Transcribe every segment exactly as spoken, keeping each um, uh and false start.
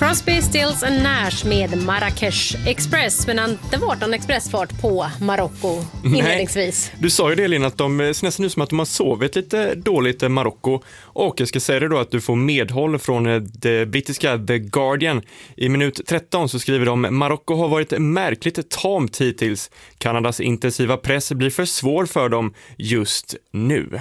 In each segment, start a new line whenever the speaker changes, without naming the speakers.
Crosby, Stills and Nash med Marrakesh Express, men inte varit någon expressfart på Marocko inledningsvis.
Nej, du sa ju det, Lina, att de ser nästan ut som att de har sovit lite dåligt i Marocko. Och jag ska säga det då att du får medhåll från det brittiska The Guardian. I minut tretton så skriver de: Marocko har varit märkligt tamt hittills. Kanadas intensiva press blir för svår för dem just nu.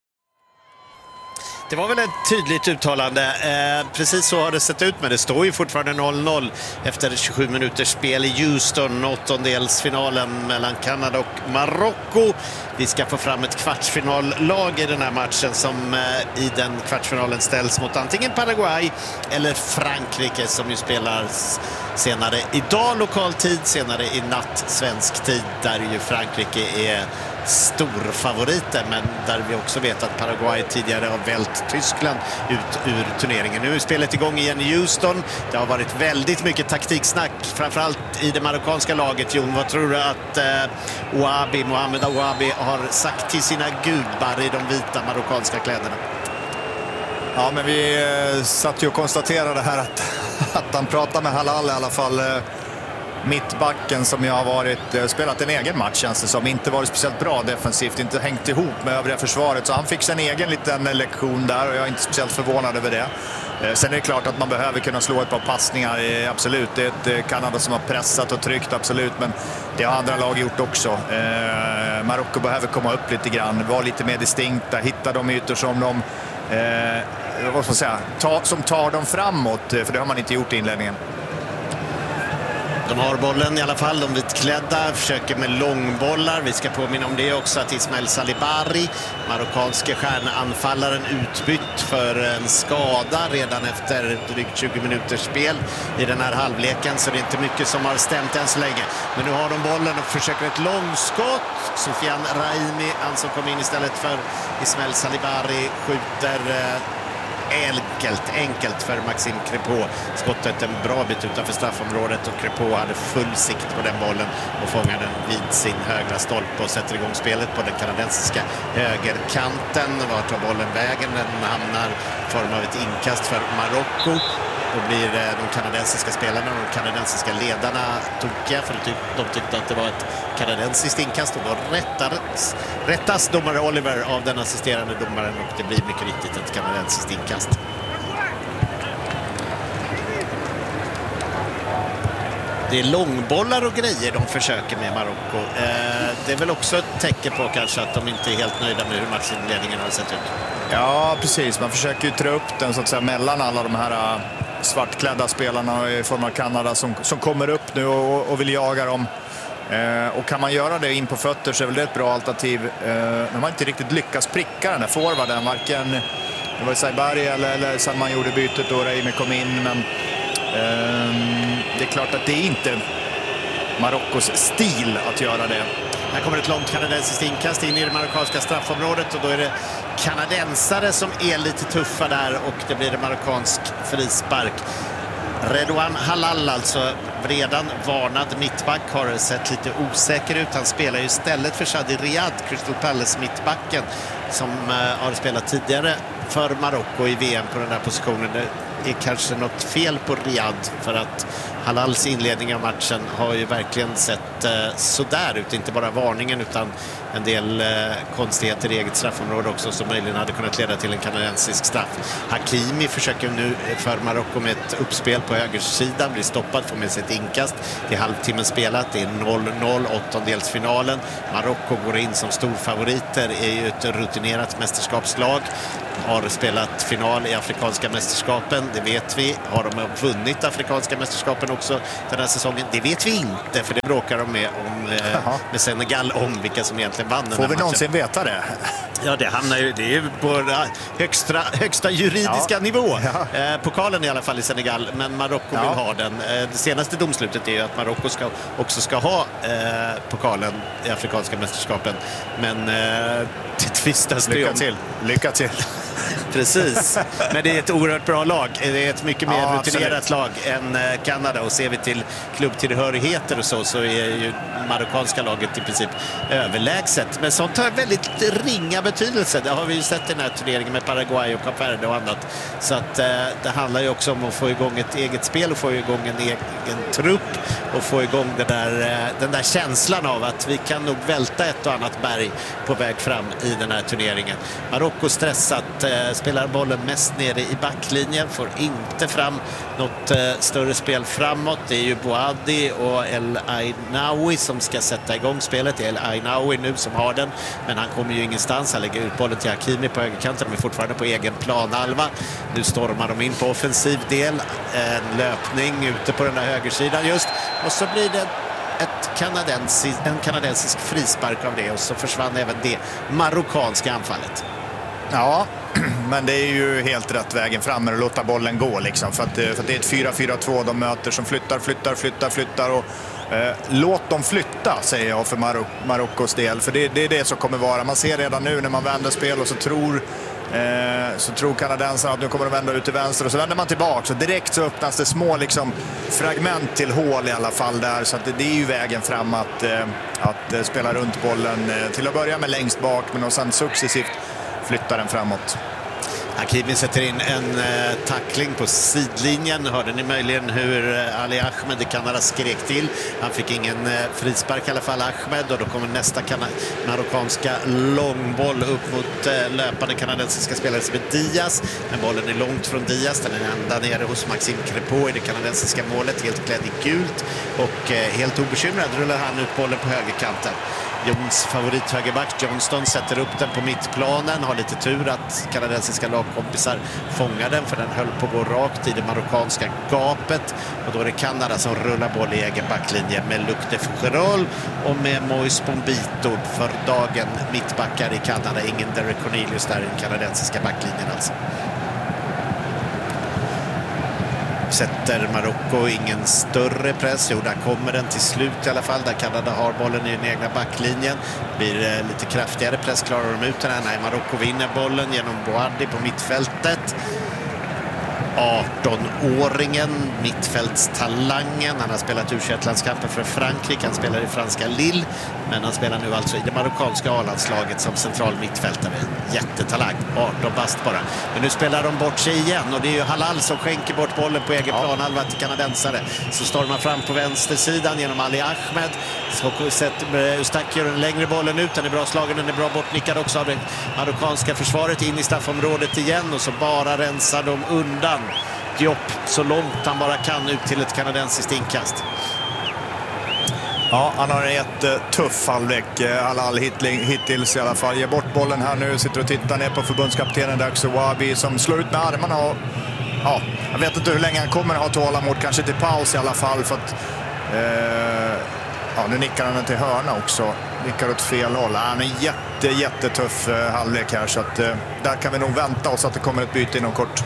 Det var väl ett tydligt uttalande. Eh, precis så har det sett ut, men det står ju fortfarande noll noll efter tjugosju minuters spel i Houston, åttondelsfinalen mellan Kanada och Marocko. Vi ska få fram ett kvartsfinallag i den här matchen som eh, i den kvartsfinalen ställs mot antingen Paraguay eller Frankrike, som ju spelar senare idag lokal tid, senare i natt svensk tid, där ju Frankrike är stor favoriter, men där vi också vet att Paraguay tidigare har vält Tyskland ut ur turneringen. Nu är spelet igång igen i Houston. Det har varit väldigt mycket taktiksnack, framförallt i det marockanska laget. Jon, vad tror du att eh, Ouabi, Mohamed Ouabi har sagt till sina gudbar i de vita marockanska kläderna?
Ja, men vi eh, satt ju och konstaterade här att, att han pratar med Halal i alla fall. Eh, mittbacken som jag har varit, eh, spelat en egen match, känns det som. Inte varit speciellt bra defensivt, inte hängt ihop med övriga försvaret. Så han fick sin egen liten lektion där och jag är inte speciellt förvånad över det. Eh, sen är det klart att man behöver kunna slå ett par passningar, eh, absolut. Det är ett eh, Kanada som har pressat och tryckt, absolut. Men det har andra lag gjort också. Eh, Marocko behöver komma upp lite grann, vara lite mer distinkta, hitta de ytor som de eh, vad ska man säga, ta, som tar dem framåt, för det har man inte gjort i inledningen.
De har bollen i alla fall, de vitklädda, försöker med långbollar. Vi ska påminna om det också att Ismail Salibari, marockanske stjärnanfallaren, utbytt för en skada redan efter drygt tjugo minuters spel i den här halvleken, så det är inte mycket som har stämt än så länge. Men nu har de bollen och försöker ett långskott. Sofian Raimi, han som kom in istället för Ismail Salibari, skjuter enkelt, enkelt för Maxime Crépeau. Skottet en bra bit utanför straffområdet och Crépeau hade full sikt på den bollen och fångar den vid sin högra stolpe och sätter igång spelet på den kanadensiska högerkanten. Vart tar bollen vägen? Den hamnar i form av ett inkast för Marocko. Då blir de kanadensiska spelarna och de kanadensiska ledarna tokiga, för de tyckte att det var ett kanadensiskt inkast, och då rättas, rättas domare Oliver av den assisterande domaren och det blir mycket riktigt ett kanadensiskt inkast. Det är långbollar och grejer de försöker med Marocko. Eh, det är väl också ett tecken på kanske att de inte är helt nöjda med hur matchinledningen har sett ut.
Ja, precis. Man försöker ju trä upp den så att säga mellan alla de här svartklädda spelarna i form av Kanada som, som kommer upp nu och, och vill jaga dem. Eh, och kan man göra det in på fötter så är väl det ett bra alternativ. Eh, de har inte riktigt lyckats pricka den där forwarden. Varken det var Saibari eller, eller sen man gjorde bytet då Raimi kom in. Men eh, det är klart att det är inte Marockos stil att göra det.
Här kommer ett långt kanadensiskt inkast in i det marockanska straffområdet och då är det kanadensare som är lite tuffa där och det blir en marockansk frispark. Redouane Halal, alltså redan varnad mittback, har sett lite osäker ut. Han spelar ju istället för Shadi Riyad, Crystal Palace mittbacken, som uh, har spelat tidigare för Marocko i V M på den här positionen. Det är kanske något fel på Riyad, för att Halals inledning av matchen har ju verkligen sett uh, sådär ut. Inte bara varningen utan en del uh, konstigheter i eget straffområde också som möjligen hade kunnat leda till en kanadensisk straff. Hakimi försöker nu för Marocko med ett uppspel på högersidan, blir stoppad, får med sig ett inkast. Det är halvtimmen spelat, det är noll noll, åttondelsfinalen. Marocko går in som storfavoriter, är ju ett rutinerat mästerskapslag. Har spelat final i Afrikanska mästerskapen, det vet vi. Har de vunnit Afrikanska mästerskapen också den här säsongen? Det vet vi inte, för det bråkar de med, om, eh, med Senegal om vilka som egentligen vann den här
matchen. Får vi
någonsin
veta det?
Ja, det hamnar ju, det är ju på högsta, högsta juridiska ja. nivå. Ja. Eh, pokalen i alla fall i Senegal, men Marocko ja. vill ha den. Eh, det senaste domslutet är ju att Marocko ska, också ska ha eh, pokalen i Afrikanska mästerskapen. Men eh, det tvistas det
Lycka
om.
till. Lycka till.
Precis, men det är ett oerhört bra lag. Det är ett mycket mer
Ja,
rutinerat lag än Kanada, och ser vi till klubbtillhörigheter och så så är ju marockanska laget i princip överlägset. Men sånt har väldigt ringa betydelse. Det har vi ju sett i den här turneringen med Paraguay och Kap Verde och annat. Så att eh, det handlar ju också om att få igång ett eget spel och få igång en egen trupp och få igång det där, eh, den där känslan av att vi kan nog välta ett och annat berg på väg fram i den här turneringen. Marocko stressat, eh, spelar bollen mest nere i backlinjen, får inte fram något eh, större spel framåt. Det är ju Boadi och El Ainaoui som ska sätta igång spelet. Det är El Ainaoui nu som har den, men han kommer ju ingenstans. Han lägger ut bollen till Hakimi på högerkanten. De är fortfarande på egen planhalva. Nu stormar de in på offensiv del. En löpning ute på den där högersidan just. Och så blir det ett kanadensisk, en kanadensisk frispark av det, och så försvann även det marockanska anfallet.
Ja, men det är ju helt rätt vägen fram med att låta bollen gå liksom, för att, för att det är ett fyra fyra två de möter som flyttar, flyttar, flyttar, flyttar och eh, låt dem flytta, säger jag för Marok- Marockos del, för det, det är det som kommer vara. Man ser redan nu när man vänder spel och så tror Eh, så tror kanadensarna att nu kommer de vända ut till vänster, och så vänder man tillbaka, så direkt så öppnas det små liksom, fragment till hål i alla fall där, så att det, det är ju vägen fram att, eh, att eh, spela runt bollen eh, till att börja med längst bak, men och sen successivt flytta den framåt.
Hakimi sätter in en eh, tackling på sidlinjen. Hörde ni möjligen hur eh, Ali Ahmed i Kanada skrek till? Han fick ingen eh, frispark i alla fall, Ahmed, och då kommer nästa kana- marockanska långboll upp mot eh, löpande kanadensiska spelare som är Diaz. Men bollen är långt från Diaz. Den är ända nere hos Maxime Crépeau i det kanadensiska målet, helt klädd i gult. Och eh, helt obekymrad rullar han ut bollen på högerkanten. Jons favorit högerback Johnston sätter upp den på mittplanen. Har lite tur att kanadensiska lagkompisar fångar den, för den höll på att gå rakt i det marockanska gapet. Och då är det Kanada som rullar boll i egen backlinje med Luc de Fougerolles och med Moïse Bombito för dagen mittbackar i Kanada. Ingen Derek Cornelius där i den kanadensiska backlinjen alltså. Sätter Marocko ingen större press. Jo, där kommer den till slut i alla fall, där Kanada har bollen i den egna backlinjen. Blir eh, lite kraftigare press, klarar de ut den här. Nej, Marocko vinner bollen genom Boadi på mittfältet. arton-åringen, mittfältstalangen. Han har spelat U tjugoett-landskamper för Frankrike. Han spelar i franska Lille, men han spelar nu alltså i det marockanska A-landslaget som central mittfältare. Jättetalang, arton bast bara. Men nu spelar de bort sig igen, och det är ju Halal som skänker bort bollen på egen planhalva till kanadensare. Så stormar fram på vänstersidan genom Ali Ahmed. Så sätter Eustáquio den längre bollen ut. Den är bra slagen, den är bra bortnickad också av det marockanska försvaret in i straffområdet igen, och så bara rensar de undan Diop så långt han bara kan ut till ett kanadensiskt inkast.
Ja, han har en jättetuff halvlek, Halal hittills i alla fall. Ger bort bollen här nu, sitter och tittar ner på förbundskaptenen Daxo Wabi som slår ut med armarna. Och, ja, jag vet inte hur länge han kommer att ha tålamod, kanske till paus i alla fall, för att eh, ja, nu nickar han till hörna också. Nickar åt fel håll. Han är en jätte, jättetuff eh, halvlek här, så att eh, där kan vi nog vänta oss att det kommer ett byte inom kort.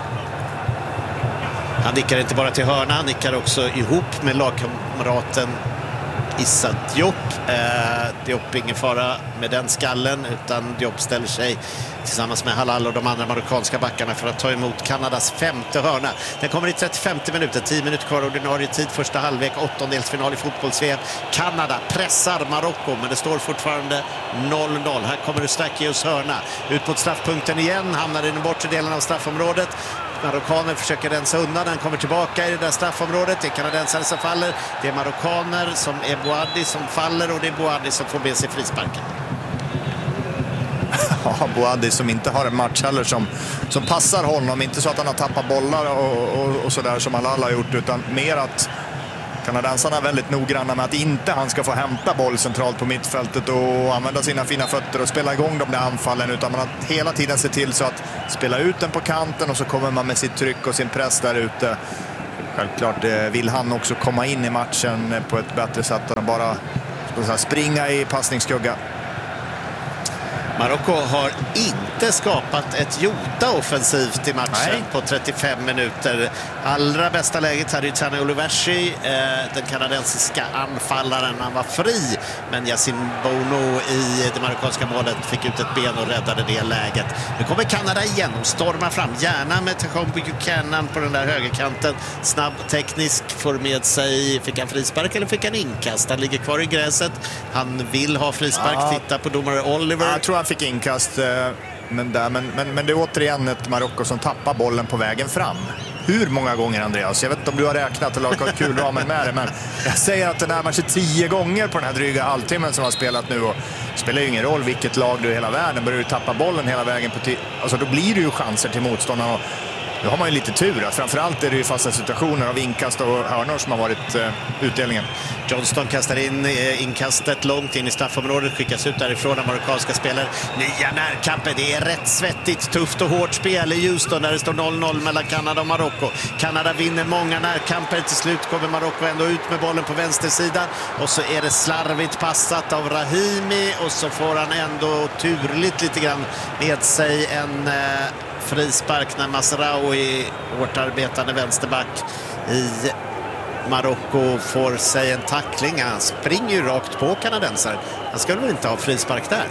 Han nickar inte bara till hörna, han nickar också ihop med lagkamraten Issa Diop. Eh, Diop ingen fara med den skallen, utan Diop ställer sig tillsammans med Halal och de andra marockanska backarna för att ta emot Kanadas femte hörna. Den kommer i trettiofemte minuter, tio minuter kvar ordinarie tid, första halvlek, åttondelsfinal i fotbolls-V M. Kanada pressar Marocko, men det står fortfarande noll noll. Här kommer Eustáquios hörna ut mot straffpunkten igen, hamnar i den bortre delen av straffområdet. Marockaner försöker rensa undan, den kommer tillbaka i det där straffområdet. Det är kanadensare som faller, det är marockaner som är Boadi som faller, och det är Boadi som får med sig frisparken.
Ja, Boadi som inte har en match heller som, som passar honom, inte så att han har tappat bollar och, och, och sådär som alla har gjort, utan mer att kanadensarna är väldigt noggranna med att inte han ska få hämta boll centralt på mittfältet och använda sina fina fötter och spela igång de där anfallen, utan man har hela tiden sett till så att spela ut den på kanten, och så kommer man med sitt tryck och sin press där ute. Självklart vill han också komma in i matchen på ett bättre sätt än bara springa i passningsskugga.
Marocko har inte skapat ett jota offensivt i matchen. Nej. På trettiofem minuter. Allra bästa läget hade ju Tani Oluversi, eh, den kanadensiska anfallaren. Han var fri, men Yassine Bounou i det marockanska målet fick ut ett ben och räddade det läget. Nu kommer Kanada igen och stormar fram, gärna med Tachon Buchanan på den där högerkanten. Snabb, teknisk, får med sig, fick han frispark eller fick han inkast? Han ligger kvar i gräset, han vill ha frispark, ja. Titta på domare Oliver.
Ja, jag tror han fick inkast, men, där, men, men, men det är återigen ett Marocko som tappar bollen på vägen fram. Hur många gånger, Andreas? Jag vet inte om du har räknat eller har kulramen med det, men jag säger att det närmar sig tio gånger på den här dryga halvtimmen som har spelat nu, och det spelar ju ingen roll vilket lag du i hela världen, börjar du tappa bollen hela vägen på t- alltså då blir det ju chanser till motståndarna, och då har man ju lite tur. Framförallt är det ju fasta situationer av inkast och hörnor som har varit eh, utdelningen.
Johnston kastar in eh, inkastet långt in i straffområdet, skickas ut därifrån av marockanska spelare. Nya närkamper, det är rätt svettigt, tufft och hårt spel i Houston där det står noll noll mellan Kanada och Marocko. Kanada vinner många närkamper, till slut kommer Marocko ändå ut med bollen på vänstersidan, och så är det slarvigt passat av Rahimi, och så får han ändå turligt lite grann med sig en eh, frispark när Mazraoui, hårt arbetande vänsterback i Marocko, får sig en tackling. Han springer ju rakt på kanadensaren. Han skulle väl inte ha frispark där?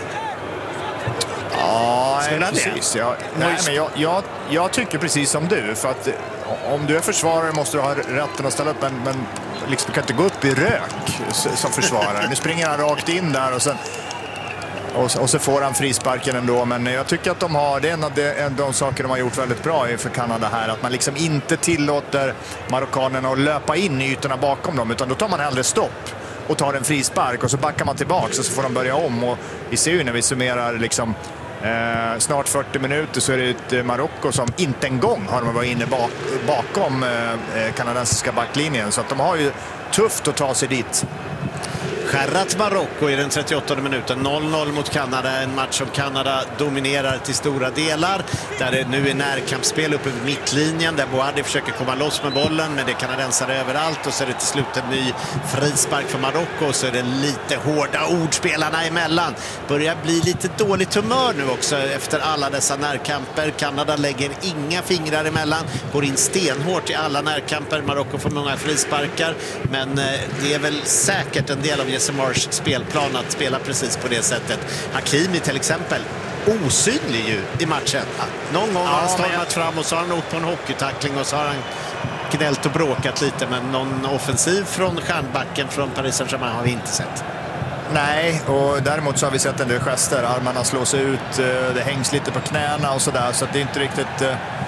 Ja, nej, precis. Jag, nej, men jag, jag, jag tycker precis som du. För att om du är försvarare måste du ha rätten att ställa upp, men, men liksom, du kan inte gå upp i rök som försvarare. Nu springer han rakt in där och sen Och, och så får han frisparken ändå, men jag tycker att de har, det är en av de, en av de saker de har gjort väldigt bra för Kanada här, att man liksom inte tillåter marockanerna att löpa in i ytorna bakom dem, utan då tar man hellre stopp och tar en frispark och så backar man tillbaka och så får de börja om. Och vi ser ju när vi summerar liksom eh, snart fyrtio minuter så är det ett Marocko som inte en gång har de varit inne bak, bakom eh, kanadensiska backlinjen, så att de har ju tufft att ta sig dit.
Skärrat Marocko i den trettioåttonde minuten, noll noll mot Kanada, en match som Kanada dominerar till stora delar, där det nu är närkampsspel uppe vid mittlinjen, där Boadi försöker komma loss med bollen, men det är kanadensare överallt, och så är det till slut en ny frispark för Marocko, och så är det lite hårda ordspelarna emellan. Börjar bli lite dåligt humör nu också efter alla dessa närkamper. Kanada lägger inga fingrar emellan, går in stenhårt i alla närkamper. Marocko får många frisparkar, men det är väl säkert en del av Jesse Marsh spelplan att spela precis på det sättet. Hakimi till exempel, osynlig ju i matchen. Någon gång har han stormat fram och så har han åkt på en hockeytackling och så har han gnällt och bråkat lite, men någon offensiv från stjärnbacken från Paris Saint-Germain har vi inte sett.
Nej, och däremot så har vi sett en del gester. Armarna slås ut, det hängs lite på knäna och sådär, så att det är inte riktigt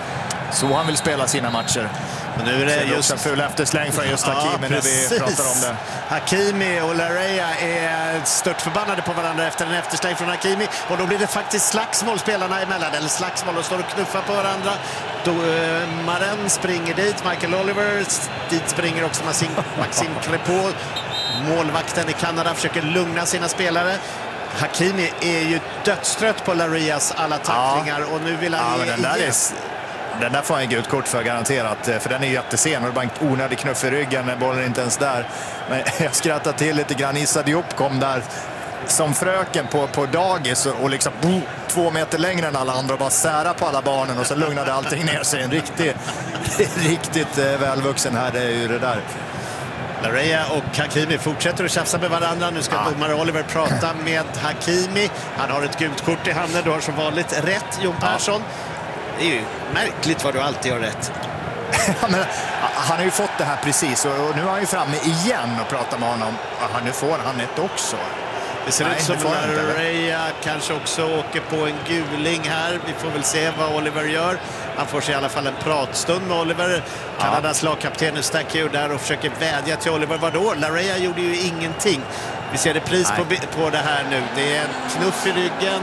så han vill spela sina matcher.
Men nu är det just
en ful eftersläng från just Hakimi, ja, när vi pratar om det.
Hakimi och Larea är stört förbannade på varandra efter en eftersläng från Hakimi, och då blir det faktiskt slagsmål spelarna emellan, eller slagsmål, och står och knuffar på varandra. Då, eh, Maren springer dit, Michael Oliver, dit springer också Maxime, Maxime Crépeau. Målvakten i Kanada försöker lugna sina spelare. Hakimi är ju dödstrött på Larias alla tacklingar, ja. Och nu vill han
ja,
ge
den där är, den där får han gult kort för garanterat, för den är jättesen och det är bara en onödig knuff i ryggen när bollen inte ens där. Men jag skrattar till lite grann. Issa Diop kom där som fröken på, på dagis och, och liksom bo, två meter längre än alla andra och bara sära på alla barnen, och så lugnade allting ner sig. En riktig, riktigt eh, välvuxen här, det är ju det där.
Larea och Hakimi fortsätter att tjafsa med varandra. Nu ska ja. domare Oliver prata med Hakimi. Han har ett gult kort i handen. Du har som vanligt rätt, Jon Persson. Ja. Det är ju märkligt vad du alltid har rätt.
Men, han har ju fått det här precis, och, och nu är han ju framme igen och pratar med honom. Aha, nu får han ett också.
Det ser Nej, ut som Larea kanske också åker på en guling här. Vi får väl se vad Oliver gör. Han får sig i alla fall en pratstund med Oliver. Kanadas ja. lagkapten stack ju där och försöker vädja till Oliver. Vadå? Larea gjorde ju ingenting. Vi ser det pris på, på det här nu. Det är en knuff i ryggen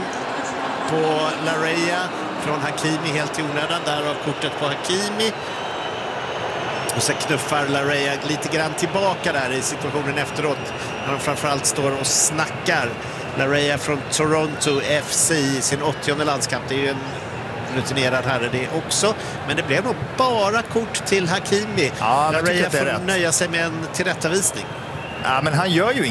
på Larea från Hakimi helt i onödan. Där har kortet på Hakimi. Och så knuffar Larea lite grann tillbaka där i situationen efteråt, när de framförallt står och snackar. Larea från Toronto F C i sin åttionde landskamp. Det är ju en rutinerad herre det också. Men det blev nog bara kort till Hakimi.
Ja,
Larea får nöja sig med en tillrättavisning.
Ja, men han gör ju